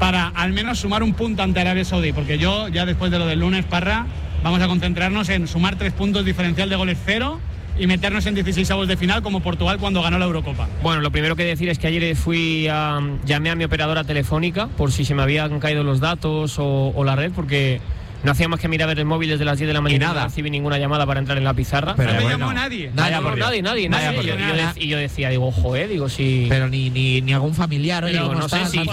para al menos sumar un punto ante Arabia Saudí, porque yo ya después de lo del lunes, Parra, vamos a concentrarnos en sumar 3 puntos, diferencial de goles 0 y meternos en 16avos de final como Portugal cuando ganó la Eurocopa. Bueno, lo primero que decir es que ayer llamé a mi operadora telefónica por si se me habían caído los datos o la red, porque no hacía más que mirar el móvil desde las 10 de la mañana y no recibí ninguna llamada para entrar en la pizarra. Pero no me llamó nadie. Nadie. Y yo decía, sí. Pero ni algún familiar. Pero no sé si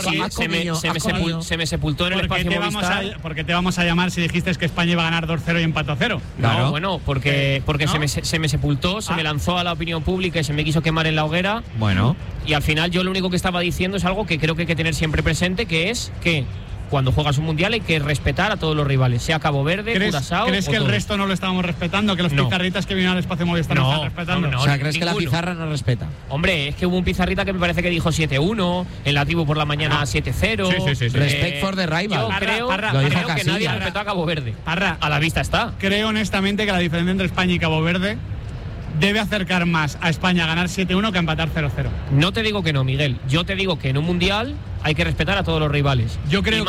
se me sepultó en el espacio Movistar. ¿Por qué te vamos a llamar si dijiste que España iba a ganar 2-0 y empató 0? No, bueno, porque ¿no? se me sepultó, se me lanzó a la opinión pública y se me quiso quemar en la hoguera. Bueno. Y al final yo lo único que estaba diciendo es algo que creo que hay que tener siempre presente, que es que cuando juegas un mundial hay que respetar a todos los rivales, sea Cabo Verde, Curazao. ¿Crees que el resto no lo estábamos respetando? ¿Que los pizarritas que vinieron al espacio Movistar no están respetando? No, o sea, ¿crees que la pizarra no respeta? Hombre, es que hubo un pizarrita que me parece que dijo 7-1, en la tribu por la mañana 7-0. Sí. Respect for the rival. Yo creo que nadie respetó a Cabo Verde. A la vista está. Creo honestamente que la diferencia entre España y Cabo Verde debe acercar más a España a ganar 7-1 que a empatar 0-0. No te digo que no, Miguel. Yo te digo que en un mundial hay que respetar a todos los rivales. Yo creo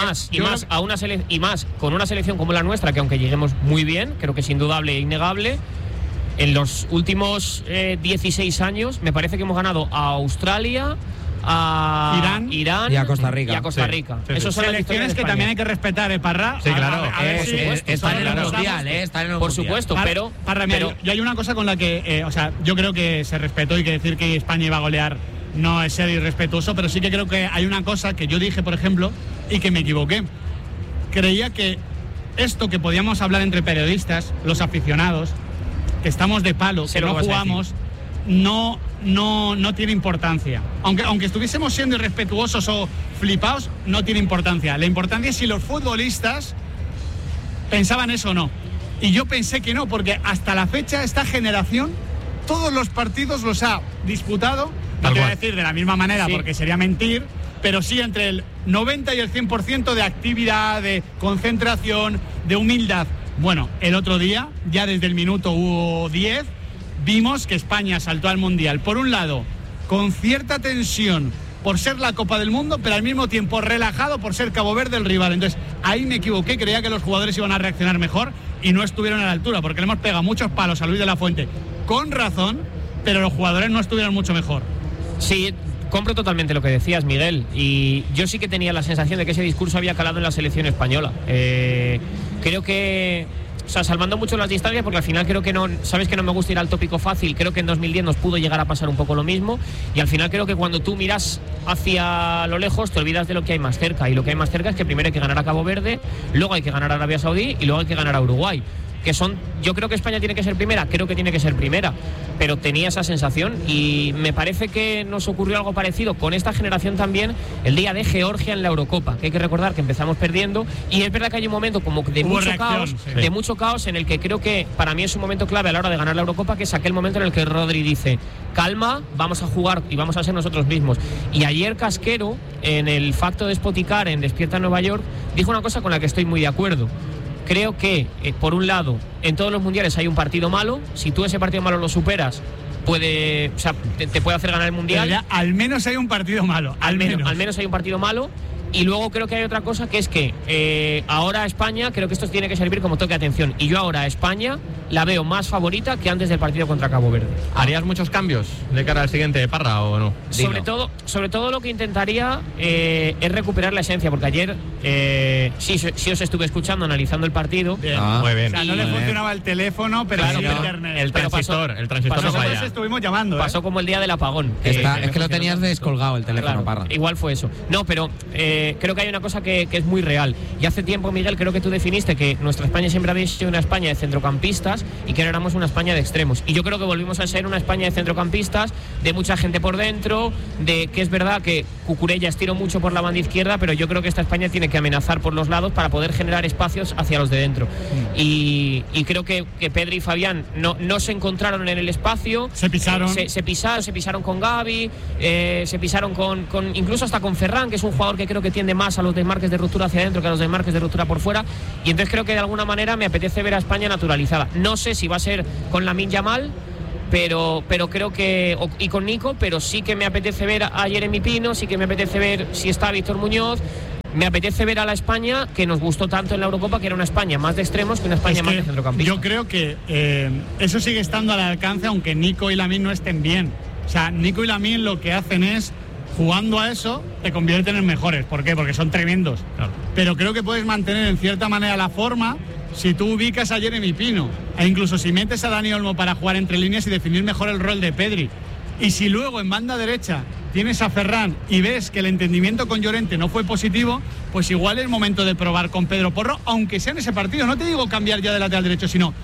y más con una selección como la nuestra, que aunque lleguemos muy bien, creo que es indudable e innegable, en los últimos 16 años me parece que hemos ganado a Australia, a Irán y a Costa Rica. Sí. Esos son selecciones que también hay que respetar, Parra. Sí, claro. Están en el mundial, por supuesto, pero yo hay una cosa con la que, yo creo que se respetó y que decir que España iba a golear no es ser irrespetuoso, pero sí que creo que hay una cosa que yo dije, por ejemplo, y que me equivoqué. Creía que esto que podíamos hablar entre periodistas, los aficionados, que estamos de palo, que no jugamos, no tiene importancia. Aunque estuviésemos siendo irrespetuosos o flipados, no tiene importancia. La importancia es si los futbolistas pensaban eso o no. Y yo pensé que no, porque hasta la fecha esta generación todos los partidos los ha disputado. No te voy a decir de la misma manera, porque sería mentir, pero sí entre el 90 y el 100% de actividad, de concentración, de humildad. Bueno, el otro día, ya desde el minuto 10, vimos que España saltó al Mundial, por un lado, con cierta tensión por ser la Copa del Mundo, pero al mismo tiempo relajado por ser Cabo Verde el rival. Entonces, ahí me equivoqué, creía que los jugadores iban a reaccionar mejor y no estuvieron a la altura, porque le hemos pegado muchos palos a Luis de la Fuente, con razón, pero los jugadores no estuvieron mucho mejor. Sí, compro totalmente lo que decías, Miguel, y yo sí que tenía la sensación de que ese discurso había calado en la selección española. Creo que, salvando mucho las distancias, porque al final creo que no, sabes que no me gusta ir al tópico fácil, creo que en 2010 nos pudo llegar a pasar un poco lo mismo, y al final creo que cuando tú miras hacia lo lejos te olvidas de lo que hay más cerca, y lo que hay más cerca es que primero hay que ganar a Cabo Verde, luego hay que ganar a Arabia Saudí y luego hay que ganar a Uruguay. Yo creo que España tiene que ser primera, creo que tiene que ser primera, pero tenía esa sensación y me parece que nos ocurrió algo parecido con esta generación también el día de Georgia en la Eurocopa, que hay que recordar que empezamos perdiendo y es verdad que hay un momento como de mucho caos en el que creo que para mí es un momento clave a la hora de ganar la Eurocopa, que es aquel momento en el que Rodri dice: calma, vamos a jugar y vamos a ser nosotros mismos. Y ayer Casquero, en el Facto de Spoticar en Despierta Nueva York, dijo una cosa con la que estoy muy de acuerdo. Creo que, por un lado, en todos los mundiales hay un partido malo. Si tú ese partido malo lo superas, te puede hacer ganar el mundial. Pero ya, al menos hay un partido malo. Al menos hay un partido malo. Y luego creo que hay otra cosa, que es que ahora España, creo que esto tiene que servir como toque de atención. Y yo ahora a España la veo más favorita que antes del partido contra Cabo Verde. ¿Harías muchos cambios de cara al siguiente, Parra, o no? Sobre todo lo que intentaría es recuperar la esencia, porque ayer sí os estuve escuchando, analizando el partido. Muy bien. O sea, no le funcionaba el teléfono, pero sí internet. El transistor no falla. Estuvimos llamando. Pasó como el día del apagón. Es que lo tenías descolgado el teléfono, Parra. Igual fue eso. No, pero creo que hay una cosa que es muy real. Y hace tiempo, Miguel, creo que tú definiste que nuestra España siempre había sido una España de centrocampistas y que ahora éramos una España de extremos. Y yo creo que volvimos a ser una España de centrocampistas, de mucha gente por dentro, de que es verdad que Cucurella estiró mucho por la banda izquierda, pero yo creo que esta España tiene que amenazar por los lados para poder generar espacios hacia los de dentro. Y creo que Pedri y Fabián no se encontraron en el espacio. Se pisaron. Se pisaron con Gavi, se pisaron con incluso hasta con Ferran, que es un jugador que creo que tiende más a los desmarques de ruptura hacia adentro que a los desmarques de ruptura por fuera, y entonces creo que de alguna manera me apetece ver a España naturalizada. No sé si va a ser con Lamine Yamal, pero creo que, y con Nico, pero sí que me apetece ver a Jeremy Pino, sí que me apetece ver si está Víctor Muñoz. me apetece ver a la España que nos gustó tanto en la Eurocopa, que era una España más de extremos que una España más de centrocampistas. Yo creo que eso sigue estando al alcance, aunque Nico y Lamine no estén bien. O sea, Nico y Lamine lo que hacen es, jugando a eso, te convierten en mejores. ¿Por qué? Porque son tremendos. Claro. Pero creo que puedes mantener en cierta manera la forma si tú ubicas a Jeremy Pino, e incluso si metes a Dani Olmo para jugar entre líneas y definir mejor el rol de Pedri. Y si luego en banda derecha tienes a Ferran y ves que el entendimiento con Llorente no fue positivo, pues igual es momento de probar con Pedro Porro, aunque sea en ese partido. No te digo cambiar ya de lateral derecho, sino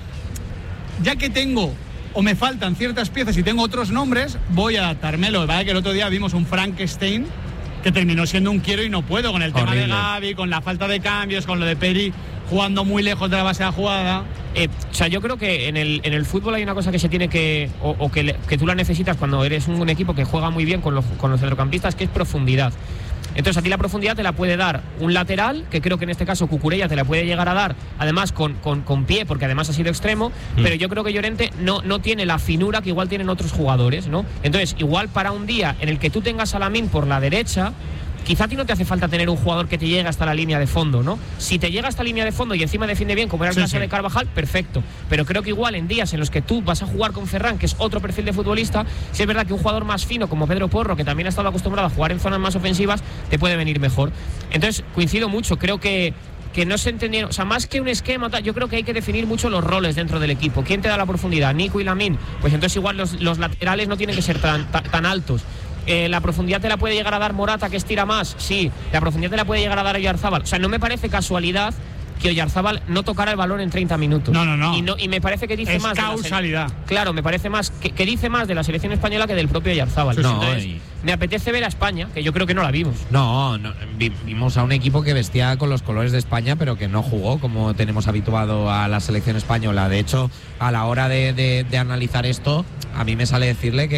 ya que tengo o me faltan ciertas piezas y tengo otros nombres, voy a adaptármelo. Vale, que el otro día vimos un Frankenstein que terminó siendo un quiero y no puedo, con el tema de Gavi, con la falta de cambios, con lo de Pedri jugando muy lejos de la base de la jugada. O sea, yo creo que en el fútbol hay una cosa que se tiene que que tú la necesitas cuando eres un equipo que juega muy bien con los centrocampistas, que es profundidad. Entonces a ti la profundidad te la puede dar un lateral, que creo que en este caso Cucurella te la puede llegar a dar, además con pie, porque además ha sido extremo, pero yo creo que Llorente no tiene la finura que igual tienen otros jugadores, ¿no? Entonces igual para un día en el que tú tengas a Lamine por la derecha, quizá a ti no te hace falta tener un jugador que te llegue hasta la línea de fondo, ¿no? Si te llega hasta la línea de fondo y encima defiende bien, como era el caso de Carvajal, perfecto. Pero creo que igual en días en los que tú vas a jugar con Ferran, que es otro perfil de futbolista, sí es verdad que un jugador más fino como Pedro Porro, que también ha estado acostumbrado a jugar en zonas más ofensivas, te puede venir mejor. Entonces, coincido mucho, creo que no se entendieron, o sea, más que un esquema, yo creo que hay que definir mucho los roles dentro del equipo. ¿Quién te da la profundidad? ¿Nico y Lamine? Pues entonces igual los laterales no tienen que ser tan altos. La profundidad te la puede llegar a dar Morata, que estira más, sí. La profundidad te la puede llegar a dar Oyarzábal. O sea, no me parece casualidad que Oyarzábal no tocara el balón en 30 minutos. No. Y me parece que dice es más. Es causalidad. Claro, me parece más que dice más de la selección española que del propio Oyarzábal. Entonces, me apetece ver a España, que yo creo que no la vimos. No, vimos a un equipo que vestía con los colores de España, pero que no jugó como tenemos habituado a la selección española. De hecho, a la hora de analizar esto, a mí me sale decir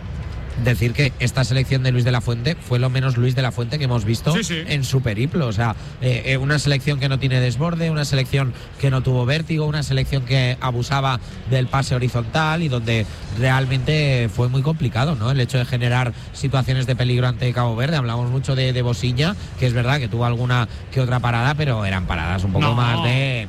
que esta selección de Luis de la Fuente fue lo menos Luis de la Fuente que hemos visto en su periplo. O sea, una selección que no tiene desborde, una selección que no tuvo vértigo, una selección que abusaba del pase horizontal y donde realmente fue muy complicado, ¿no? El hecho de generar situaciones de peligro ante Cabo Verde. Hablamos mucho de Bosiña, que es verdad que tuvo alguna que otra parada, pero eran paradas un poco más de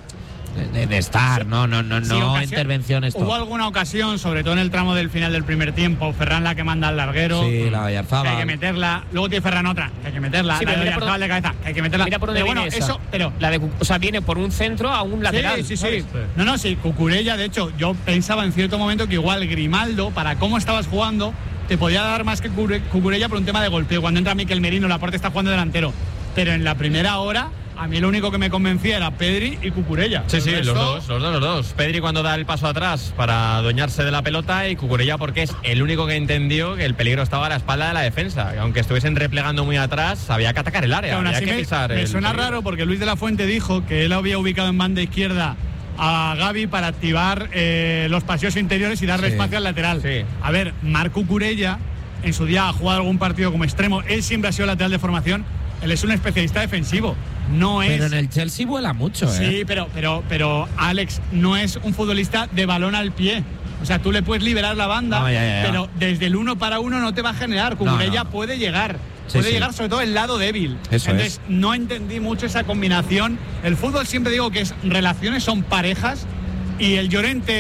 estar, no intervenciones. Hubo alguna ocasión, sobre todo en el tramo del final del primer tiempo, Ferran la que manda al larguero, sí, la de Oyarzábal, que hay que meterla, luego tiene Ferran otra, que hay que meterla, sí, la de Oyarzábal de cabeza, que hay que meterla. Mira por dónde viene esa. Pero o sea, viene por un centro a un lateral. Sí. No, Cucurella, de hecho, yo pensaba en cierto momento que igual Grimaldo, para cómo estabas jugando, te podía dar más que Cucurella por un tema de golpeo. Cuando entra Mikel Merino, Laporte está jugando delantero, pero en la primera hora a mí lo único que me convencía era Pedri y Cucurella. Sí, los dos. Pedri cuando da el paso atrás para adueñarse de la pelota y Cucurella porque es el único que entendió que el peligro estaba a la espalda de la defensa. Aunque estuviesen replegando muy atrás, había que atacar el área. Había que pisar me suena raro porque Luis de la Fuente dijo que él había ubicado en banda izquierda a Gavi para activar los paseos interiores y darle espacio al lateral. Sí. A ver, Marc Cucurella en su día ha jugado algún partido como extremo, él siempre ha sido lateral de formación, él es un especialista defensivo. Pero en el Chelsea vuela mucho, Sí, pero Alex no es un futbolista de balón al pie. O sea, tú le puedes liberar la banda, pero desde el 1 para 1 no te va a generar. Cucurella puede llegar. Puede llegar sobre todo el lado débil. Entonces no entendí mucho esa combinación. El fútbol siempre digo que es relaciones, son parejas. Y el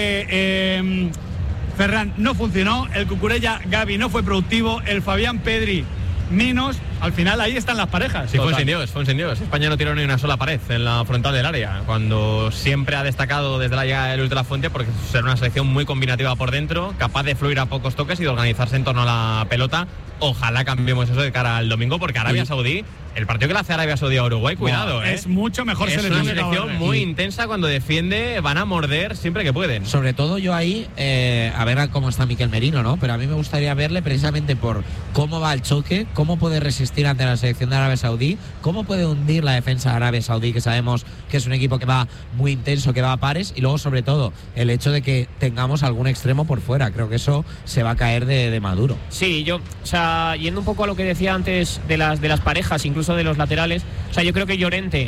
Llorente Ferran no funcionó. El Cucurella Gavi no fue productivo. El Fabián Pedri menos. Al final ahí están las parejas. Sí, fue sin Dios. España no tiró ni una sola pared en la frontal del área, cuando siempre ha destacado desde la llegada de Luis de la Fuente porque será una selección muy combinativa por dentro, capaz de fluir a pocos toques y de organizarse en torno a la pelota. Ojalá cambiemos eso de cara al domingo, porque Arabia Saudí, el partido que le hace Arabia Saudí a Uruguay, cuidado, es mucho mejor es una selección muy intensa cuando defiende, van a morder siempre que pueden. Sobre todo yo ahí, a ver cómo está Mikel Merino, ¿no? Pero a mí me gustaría verle precisamente por cómo va el choque, cómo puede resistir ante la selección de Arabia Saudí, cómo puede hundir la defensa de Arabia Saudí, que sabemos que es un equipo que va muy intenso, que va a pares, y luego sobre todo el hecho de que tengamos algún extremo por fuera. Creo que eso se va a caer de maduro. Sí, yendo un poco a lo que decía antes de las parejas, incluso de los laterales, o sea, yo creo que Llorente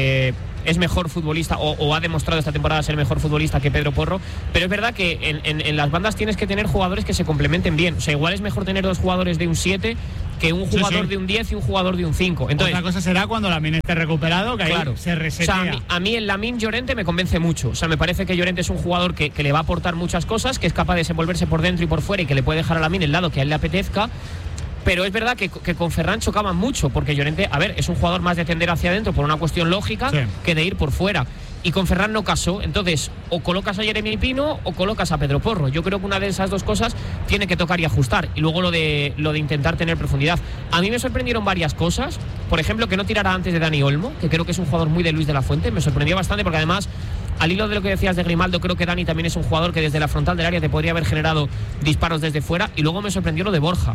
es mejor futbolista o ha demostrado esta temporada ser mejor futbolista que Pedro Porro, pero es verdad que en las bandas tienes que tener jugadores que se complementen bien. O sea, igual es mejor tener dos jugadores de un 7 que un jugador de un 10 y un jugador de un 5. Entonces, otra cosa será cuando Lamine esté recuperado, que claro, ahí se resetea. O sea, a mí el Lamine Llorente me convence mucho. O sea, me parece que Llorente es un jugador que le va a aportar muchas cosas, que es capaz de desenvolverse por dentro y por fuera y que le puede dejar a Lamine el lado que a él le apetezca. Pero es verdad que con Ferran chocaban mucho, porque Llorente, a ver, es un jugador más de tender hacia adentro por una cuestión lógica que de ir por fuera. Y con Ferran no casó. Entonces, o colocas a Jeremy Pino o colocas a Pedro Porro. Yo creo que una de esas dos cosas tiene que tocar y ajustar. Y luego lo de intentar tener profundidad. A mí me sorprendieron varias cosas. Por ejemplo, que no tirara antes de Dani Olmo, que creo que es un jugador muy de Luis de la Fuente. Me sorprendió bastante porque además, al hilo de lo que decías de Grimaldo, creo que Dani también es un jugador que desde la frontal del área te podría haber generado disparos desde fuera. Y luego me sorprendió lo de Borja.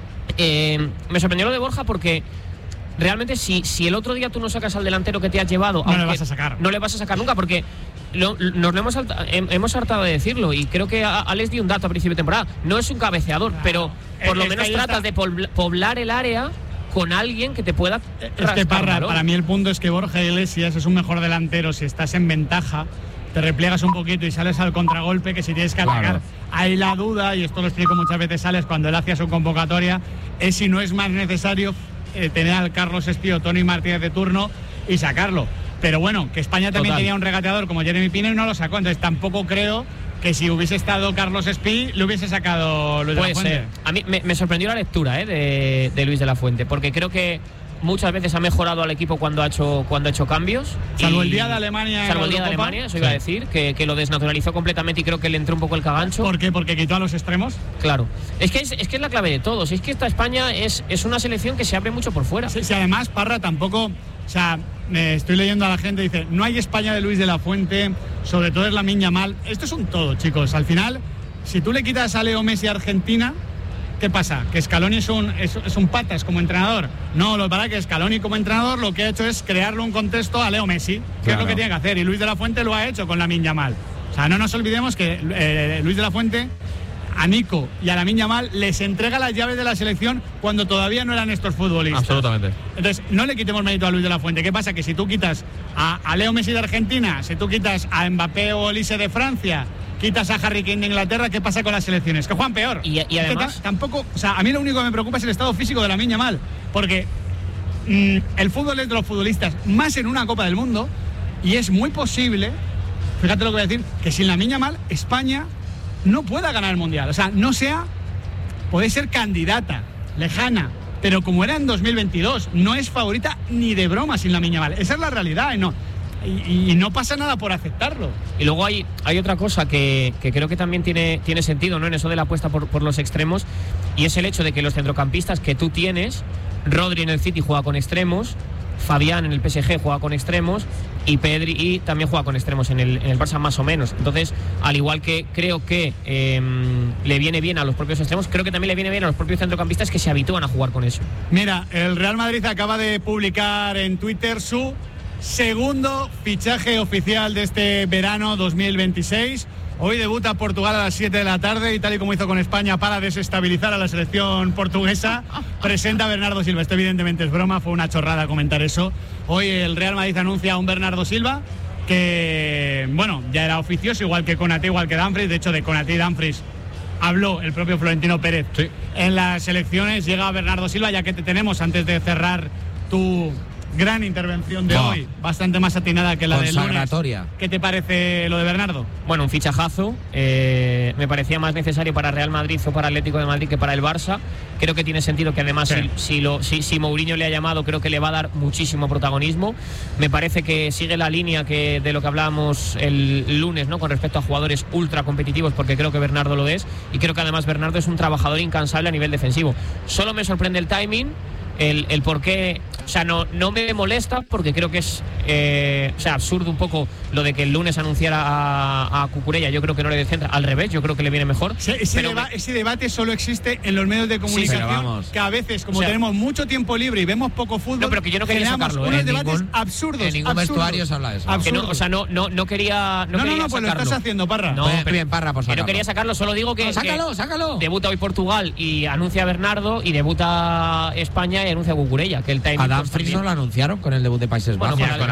Me sorprendió lo de Borja porque realmente si el otro día tú no sacas al delantero que te has llevado, no le vas a sacar. No le vas a sacar nunca, porque nos lo hemos hartado de decirlo, y creo que Alex dio un dato a principio de temporada. No es un cabeceador, pero por lo menos tratas de poblar el área con alguien que te pueda es que para mí el punto es que Borja Iglesias es un mejor delantero si estás en ventaja, te repliegas un poquito y sales al contragolpe, que si tienes que atacar. Claro. Ahí la duda, y esto lo explico muchas veces, Alex, cuando él hacía su convocatoria, es si no es más necesario tener al Carlos Espí o Tony Martínez de turno y sacarlo. Pero bueno, que España también tenía un regateador como Jeremy Pino y no lo sacó. Entonces tampoco creo que si hubiese estado Carlos Espí le hubiese sacado Luis de la Fuente. A mí me sorprendió la lectura de Luis de la Fuente, porque creo que muchas veces ha mejorado al equipo cuando ha hecho cambios. Salvo el día de Alemania. Salvo el día de Alemania, eso iba a decir, que lo desnaturalizó completamente, y creo que le entró un poco el cagancho. ¿Por qué? Porque quitó a los extremos. Claro. Es que es la clave de todo. Es que esta España es una selección que se abre mucho por fuera. Sí, además, Parra tampoco. O sea, estoy leyendo a la gente, dice, no hay España de Luis de la Fuente, sobre todo es Lamine Yamal. Esto es un todo, chicos. Al final, si tú le quitas a Leo Messi a Argentina, ¿qué pasa? ¿Que Scaloni es un patas como entrenador? No, lo que pasa es que Scaloni como entrenador lo que ha hecho es crearle un contexto a Leo Messi, que es lo que tiene que hacer, y Luis de la Fuente lo ha hecho con Lamine Yamal. O sea, no nos olvidemos que Luis de la Fuente a Nico y a Lamine Yamal les entrega las llaves de la selección cuando todavía no eran estos futbolistas. Absolutamente. Entonces, no le quitemos mérito a Luis de la Fuente. ¿Qué pasa? Que si tú quitas a Leo Messi de Argentina, si tú quitas a Mbappé o Olise de Francia, quitas a Harry Kane de Inglaterra, ¿qué pasa con las selecciones? Que juegan peor. Y además tampoco, o sea, a mí lo único que me preocupa es el estado físico de Lamine Yamal, porque el fútbol es de los futbolistas más en una Copa del Mundo, y es muy posible, fíjate lo que voy a decir, que sin Lamine Yamal España no pueda ganar el Mundial. O sea, puede ser candidata, lejana, pero como era en 2022, no es favorita ni de broma sin Lamine Yamal. Esa es la realidad, y no pasa nada por aceptarlo. Y luego hay otra cosa que creo que también tiene sentido, ¿no?, en eso de la apuesta por los extremos, y es el hecho de que los centrocampistas que tú tienes, Rodri en el City juega con extremos, Fabián en el PSG juega con extremos, y Pedri también juega con extremos en el Barça, más o menos. Entonces, al igual que creo que le viene bien a los propios extremos, creo que también le viene bien a los propios centrocampistas que se habitúan a jugar con eso. Mira, el Real Madrid acaba de publicar en Twitter su segundo fichaje oficial de este verano 2026. Hoy debuta Portugal a las 7 de la tarde, y tal y como hizo con España para desestabilizar a la selección portuguesa, presenta a Bernardo Silva. Esto evidentemente es broma, fue una chorrada comentar eso. Hoy el Real Madrid anuncia a un Bernardo Silva que, bueno, ya era oficioso, igual que Konaté, igual que Dumfries. De hecho, de Konaté y Dumfries habló el propio Florentino Pérez. Sí. En las elecciones llega Bernardo Silva, ya que te tenemos, antes de cerrar tu gran intervención de hoy, bastante más atinada que la del lunes. ¿Qué te parece lo de Bernardo? Bueno, un fichajazo. Me parecía más necesario para Real Madrid o para Atlético de Madrid que para el Barça. Creo que tiene sentido, que además si Mourinho le ha llamado, creo que le va a dar muchísimo protagonismo. Me parece que sigue la línea de lo que hablábamos el lunes, ¿no?, con respecto a jugadores ultra competitivos, porque creo que Bernardo lo es, y creo que además Bernardo es un trabajador incansable a nivel defensivo. Solo me sorprende el timing, el por qué. O sea, no me molesta, porque creo que es absurdo un poco lo de que el lunes anunciara a Cucurella. Yo creo que no le descentra, al revés, yo creo que le viene mejor. Ese debate solo existe en los medios de comunicación, que a veces, como tenemos mucho tiempo libre y vemos poco fútbol, no, pero que yo no quería sacarlo, unos debates absurdos. En ningún vestuario se habla de eso. No quería pues sacarlo. Lo estás haciendo, Parra. No, muy bien, Parra, por sacarlo. No quería sacarlo, solo digo que sácalo. Debuta hoy Portugal y anuncia a Bernardo, y debuta España y anuncia a Cucurella, que el timing. A Dumfries no lo anunciaron con el debut de Países Bajos. Para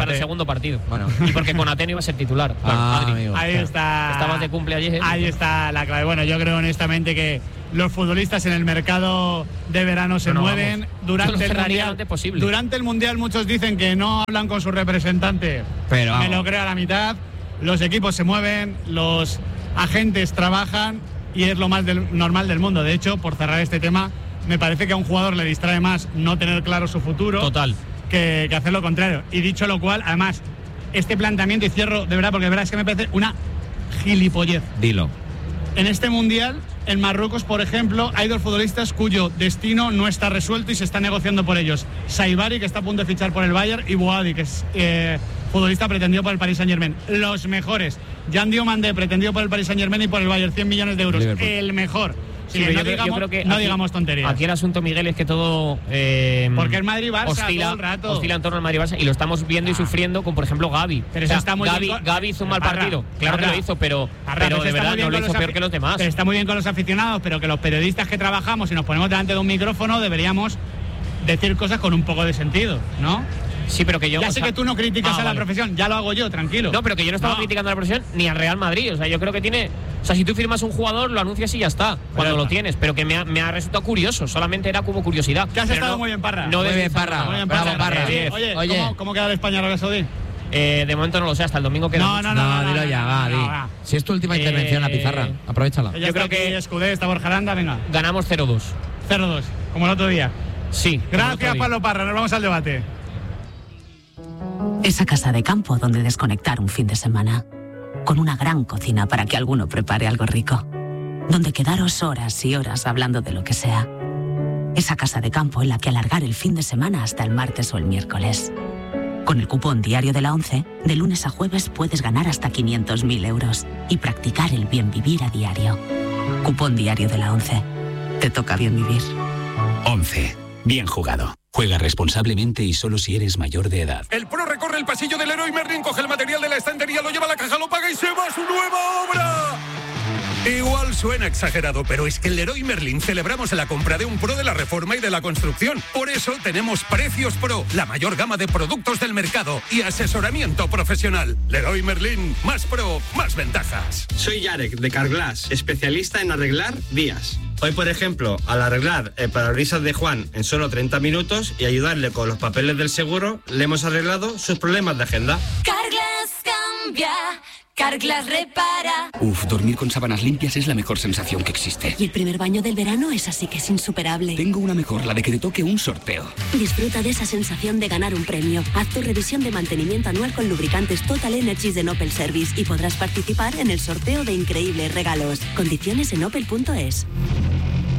para el segundo partido. Bueno. Y porque Konaté no iba a ser titular. Amigo. Ahí está. Estabas de cumple ayer. Ahí está la clave. Bueno, yo creo honestamente que los futbolistas en el mercado de verano se mueven durante el mundial. Durante el mundial muchos dicen que no hablan con su representante. Pero me lo creo a la mitad. Los equipos se mueven, los agentes trabajan y es lo más normal del mundo. De hecho, por cerrar este tema, me parece que a un jugador le distrae más no tener claro su futuro. Total. Que hacer lo contrario. Y dicho lo cual, además, este planteamiento, y cierro de verdad, porque de verdad es que me parece una gilipollez. Dilo. En este mundial, en Marruecos, por ejemplo, hay 2 futbolistas cuyo destino no está resuelto y se está negociando por ellos. Saibari, que está a punto de fichar por el Bayern, y Bouadi, que es futbolista pretendido por el Paris Saint-Germain. Los mejores. Jan Diomandé, pretendido por el Paris Saint-Germain y por el Bayern, 100 millones de euros. Liverpool. El mejor. Sí, yo creo que no digamos tonterías. Aquí el asunto, Miguel, es que todo porque el Madrid-Barça todo el rato oscila en torno al Madrid-Barça y lo estamos viendo y sufriendo con, por ejemplo, Gavi. Pero está muy bien Gavi hizo un mal partido. Claro que lo hizo, pero de verdad no lo hizo peor que los demás. Pero está muy bien con los aficionados, pero que los periodistas que trabajamos y nos ponemos delante de un micrófono deberíamos decir cosas con un poco de sentido, ¿no? Sí, pero que yo... Ya sé que tú no criticas a la profesión, ya lo hago yo, tranquilo. No, pero que yo no estaba criticando a la profesión ni al Real Madrid. O sea, yo creo que tiene... O sea, si tú firmas un jugador, lo anuncias y ya está, cuando lo tienes. Pero que me ha resultado curioso, solamente era como curiosidad. Que has estado muy bien, Parra. Muy bien, Parra. Bravo, Parra. Oye, ¿cómo queda el España Arabia Saudí? De momento no lo sé, hasta el domingo queda. No, dilo ya, va. Si es tu última intervención, la pizarra, aprovechala. Yo creo que Escudé, está Borja Aranda, venga. Ganamos 0-2. 0-2, como el otro día. Sí. Gracias, Pablo Parra, nos vamos al debate. Esa casa de campo donde desconectar un fin de semana. Con una gran cocina para que alguno prepare algo rico. Donde quedaros horas y horas hablando de lo que sea. Esa casa de campo en la que alargar el fin de semana hasta el martes o el miércoles. Con el cupón diario de la ONCE, de lunes a jueves puedes ganar hasta 500.000 euros y practicar el bien vivir a diario. Cupón diario de la ONCE. Te toca bien vivir. ONCE. Bien jugado. Juega responsablemente y solo si eres mayor de edad. El pro recorre el pasillo del Leroy Merlin, coge el material de la estantería, lo lleva a la caja, lo paga y se va a su nueva obra. Igual suena exagerado, pero es que en Leroy Merlin celebramos la compra de un pro de la reforma y de la construcción. Por eso tenemos Precios Pro, la mayor gama de productos del mercado y asesoramiento profesional. Leroy Merlin, más pro, más ventajas. Soy Yarek, de Carglass, especialista en arreglar vías. Hoy, por ejemplo, al arreglar el parabrisas de Juan en solo 30 minutos y ayudarle con los papeles del seguro, le hemos arreglado sus problemas de agenda. Carglass cambia, Carglass repara. Dormir con sábanas limpias es la mejor sensación que existe. Y el primer baño del verano es así que es insuperable. Tengo una mejor, la de que te toque un sorteo. Disfruta de esa sensación de ganar un premio. Haz tu revisión de mantenimiento anual con lubricantes Total Energies de Opel Service y podrás participar en el sorteo de increíbles regalos. Condiciones en opel.es.